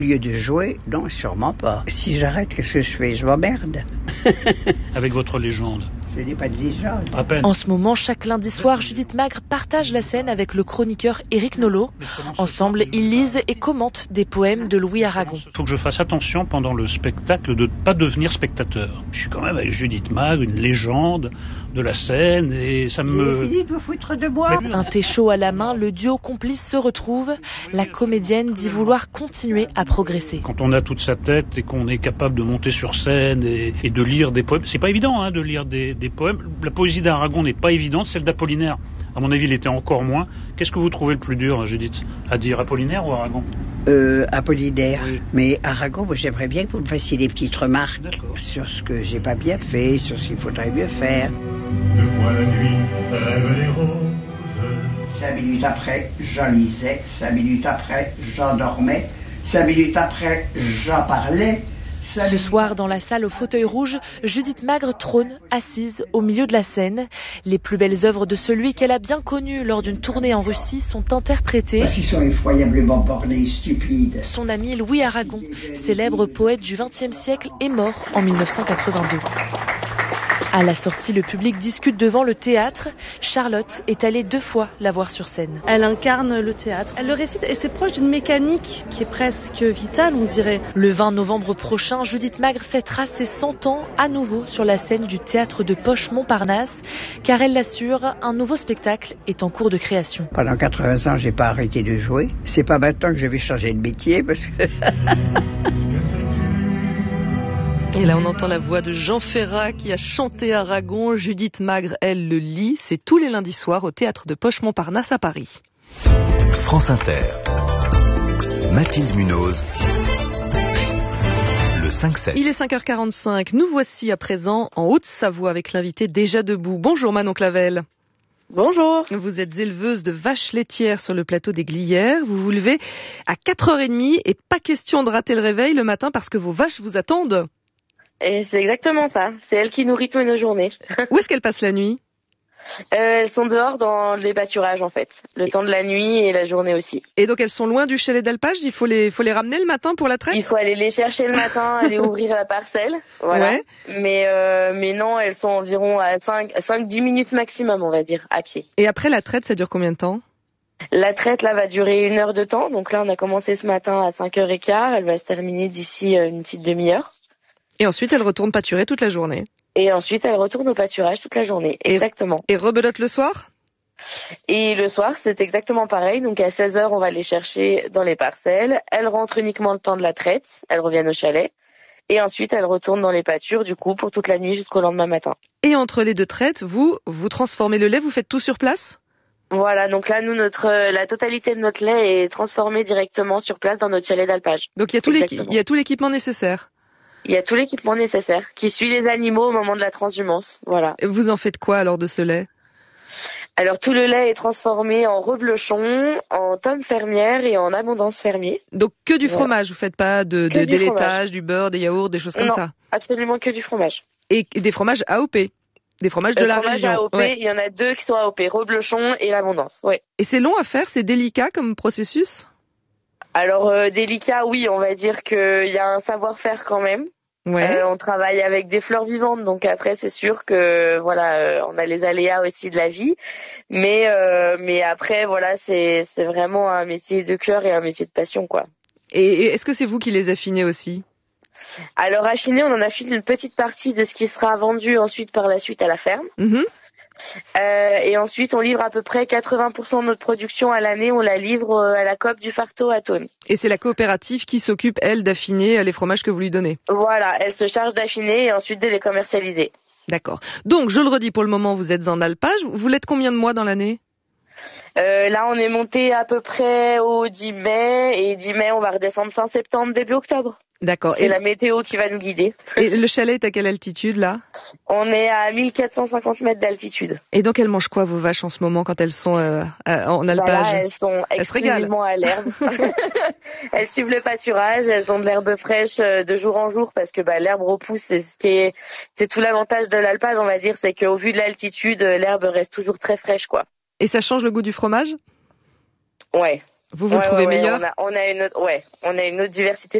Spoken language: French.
Au lieu de jouer, non, sûrement pas. Si j'arrête, qu'est-ce que je fais? Je m'emmerde. Avec votre légende. Je n'ai pas de légende. À peine. En ce moment, chaque lundi soir, Judith Magre partage la scène avec le chroniqueur Éric Nolot. Ensemble, ils lisent et commentent des poèmes de Louis Aragon. Il faut que je fasse attention pendant le spectacle de ne pas devenir spectateur. Je suis quand même avec Judith Magre, une légende de la scène, et ça me... J'ai fini de vous foutre de bois. Un thé chaud à la main, le duo complice se retrouve. La comédienne dit vouloir continuer à progresser. Quand on a toute sa tête et qu'on est capable de monter sur scène et de lire des poèmes, c'est pas évident de lire des poèmes. La poésie d'Aragon n'est pas évidente, celle d'Apollinaire, à mon avis, il était encore moins. Qu'est-ce que vous trouvez le plus dur, Judith, à dire, Apollinaire ou Aragon? Apollinaire. Oui. Mais Aragon, moi, j'aimerais bien que vous me fassiez des petites remarques sur ce que j'ai pas bien fait, sur ce qu'il faudrait mieux faire. De moi la nuit rêve les roses. 5 minutes après, j'en lisais. 5 minutes après, j'en dormais. 5 minutes après, j'en parlais. Ce soir, dans la salle au fauteuil rouge, Judith Magre trône, assise au milieu de la scène. Les plus belles œuvres de celui qu'elle a bien connu lors d'une tournée en Russie sont interprétées. Parce qu'ils sont effroyablement bornés, stupides. Son ami Louis Aragon, célèbre poète du XXe siècle, est mort en 1982. À la sortie, le public discute devant le théâtre. Charlotte est allée 2 fois la voir sur scène. Elle incarne le théâtre. Elle le récite et c'est proche d'une mécanique qui est presque vitale, on dirait. Le 20 novembre prochain, Judith Magre fêtera ses 100 ans à nouveau sur la scène du théâtre de Poche Montparnasse, car elle l'assure, un nouveau spectacle est en cours de création. Pendant 80 ans, j'ai pas arrêté de jouer. C'est pas maintenant que je vais changer de métier parce que... Et là, on entend la voix de Jean Ferrat qui a chanté Aragon. Judith Magre, elle, le lit. C'est tous les lundis soirs au théâtre de Poche Montparnasse à Paris. France Inter. Mathilde Munoz. Le 5-7. Il est 5h45. Nous voici à présent en Haute-Savoie avec l'invité déjà debout. Bonjour Manon Clavel. Bonjour. Vous êtes éleveuse de vaches laitières sur le plateau des Glières. Vous vous levez à 4h30 et pas question de rater le réveil le matin parce que vos vaches vous attendent. Et c'est exactement ça. C'est elle qui nourrit toutes nos journées. Où est-ce qu'elles passent la nuit? Elles sont dehors dans les pâturages en fait. Le temps de la nuit et la journée aussi. Et donc elles sont loin du chalet d'alpage? Il faut les ramener le matin pour la traite? Il faut aller les chercher le matin, aller ouvrir la parcelle. Voilà. Ouais. Mais non, elles sont environ à 5-10 minutes maximum, on va dire, à pied. Et après la traite, ça dure combien de temps? La traite là va durer 1 heure de temps. Donc là on a commencé ce matin à 5h15. Elle va se terminer d'ici une petite demi-heure. Et ensuite, elle retourne pâturer toute la journée. Et ensuite, elle retourne au pâturage toute la journée. Exactement. Et rebelote le soir? Et le soir, c'est exactement pareil. Donc à 16h, on va les chercher dans les parcelles. Elles rentrent uniquement le temps de la traite. Elles reviennent au chalet. Et ensuite, elles retournent dans les pâtures, du coup, pour toute la nuit jusqu'au lendemain matin. Et entre les 2 traites, vous transformez le lait, vous faites tout sur place? Voilà, donc là, nous, la totalité de notre lait est transformée directement sur place dans notre chalet d'alpage. Donc il y a tout l'équipement nécessaire? Il y a tout l'équipement nécessaire qui suit les animaux au moment de la transhumance. Voilà. Et vous en faites quoi alors de ce lait? Alors tout le lait est transformé en reblochon, en tome fermière et en abondance fermier. Donc que du fromage, vous faites pas de laitage, du beurre, des yaourts, des choses comme ça? Non, absolument que du fromage. Et des fromages AOP? Des fromages de la région? AOP, ouais. Il y en a 2 qui sont AOP, reblochon et l'abondance. Ouais. Et c'est long à faire, c'est délicat comme processus? Alors délicat, oui, on va dire qu'il y a un savoir-faire quand même. Ouais. On travaille avec des fleurs vivantes, donc après c'est sûr que voilà, on a les aléas aussi de la vie, mais après voilà, c'est vraiment un métier de cœur et un métier de passion quoi. Et est-ce que c'est vous qui les affinez aussi? Alors affiner, on en affine une petite partie de ce qui sera vendu ensuite par la suite à la ferme. Mmh. Et ensuite, on livre à peu près 80% de notre production à l'année, on la livre à la coop du Farteau à Thônes. Et c'est la coopérative qui s'occupe, elle, d'affiner les fromages que vous lui donnez? Voilà, elle se charge d'affiner et ensuite de les commercialiser. D'accord. Donc, je le redis, pour le moment, vous êtes en alpage. Vous l'êtes combien de mois dans l'année? Là, on est monté à peu près au 10 mai, et 10 mai, on va redescendre fin septembre, début octobre. D'accord. C'est la météo qui va nous guider. Et le chalet est à quelle altitude, là? On est à 1450 mètres d'altitude. Et donc, elles mangent quoi, vos vaches, en ce moment, quand elles sont en alpage? Là, elles sont exclusivement à l'herbe. Elles suivent le pâturage, elles ont de l'herbe fraîche de jour en jour, parce que l'herbe repousse, c'est tout l'avantage de l'alpage, on va dire, c'est qu'au vu de l'altitude, l'herbe reste toujours très fraîche, quoi. Et ça change le goût du fromage? Ouais. Vous le trouvez meilleur? On a une autre diversité